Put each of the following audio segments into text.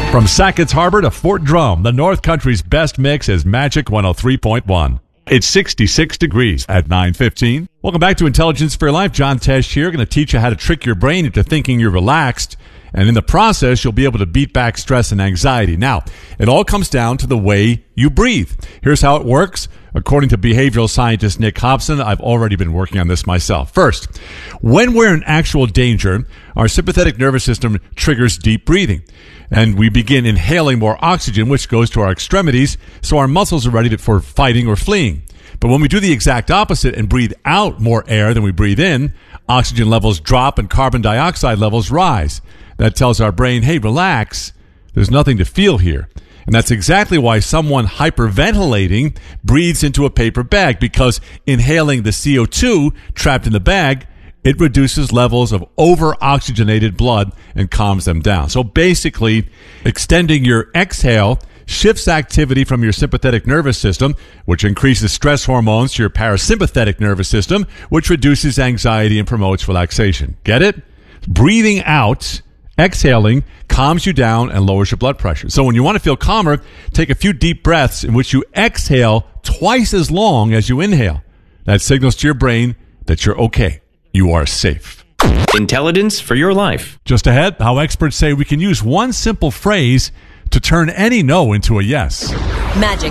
From Sackett's Harbor to Fort Drum, the North Country's best mix is Magic 103.1. It's 66 degrees at 9:15. Welcome back to Intelligence for Your Life. John Tesh here. Going to teach you how to trick your brain into thinking you're relaxed. And in the process, you'll be able to beat back stress and anxiety. Now, it all comes down to the way you breathe. Here's how it works. According to behavioral scientist Nick Hobson, I've already been working on this myself. First, when we're in actual danger, our sympathetic nervous system triggers deep breathing. And we begin inhaling more oxygen, which goes to our extremities, so our muscles are ready for fighting or fleeing. But when we do the exact opposite and breathe out more air than we breathe in, oxygen levels drop and carbon dioxide levels rise. That tells our brain, hey, relax, there's nothing to feel here. And that's exactly why someone hyperventilating breathes into a paper bag, because inhaling the CO2 trapped in the bag, it reduces levels of over-oxygenated blood and calms them down. So basically, extending your exhale shifts activity from your sympathetic nervous system, which increases stress hormones, to your parasympathetic nervous system, which reduces anxiety and promotes relaxation. Get it? Breathing out, exhaling, calms you down and lowers your blood pressure. So when you want to feel calmer, take a few deep breaths in which you exhale twice as long as you inhale. That signals to your brain that you're okay. You are safe. Intelligence for Your Life. Just ahead, how experts say we can use one simple phrase to turn any no into a yes. Magic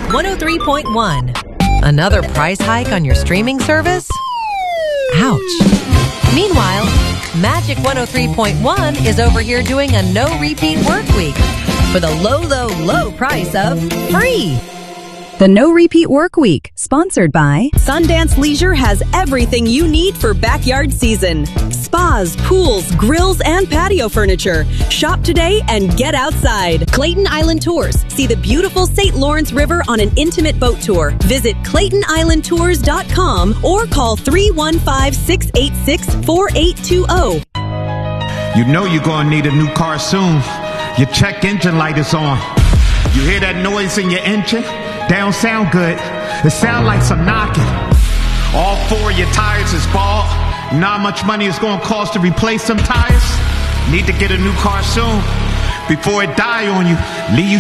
103.1. Another price hike on your streaming service? Ouch. Meanwhile, Magic 103.1 is over here doing a no-repeat work week for the low, low, low price of free. The No Repeat Work Week, sponsored by Sundance Leisure has everything you need for backyard season. Spas, pools, grills, and patio furniture. Shop today and get outside. Clayton Island Tours. See the beautiful St. Lawrence River on an intimate boat tour. Visit ClaytonIslandTours.com or call 315-686-4820. You know you're gonna need a new car soon. Your check engine light is on. You hear that noise in your engine? They don't sound good. It sound like some knocking. All four of your tires is bald. You know how much money it's going to cost to replace them tires? Need to get a new car soon before it die on you. Leave you